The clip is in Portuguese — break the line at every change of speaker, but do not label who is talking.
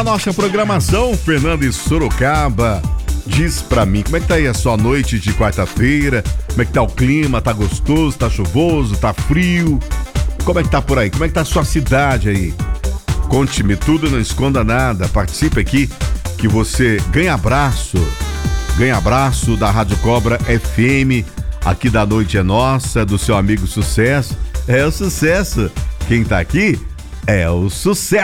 A nossa programação, Fernando em Sorocaba. Diz pra mim, como é que tá aí a sua noite de quarta-feira? Como é que tá o clima? Tá gostoso? Tá chuvoso? Tá frio? Como é que tá por aí? Como é que tá a sua cidade aí? Conte-me tudo, não esconda nada. Participe aqui que você ganha abraço. Ganha abraço da Rádio Cobra FM. Aqui da Noite é Nossa, do seu amigo Sucesso. É o sucesso. Quem tá aqui é o sucesso.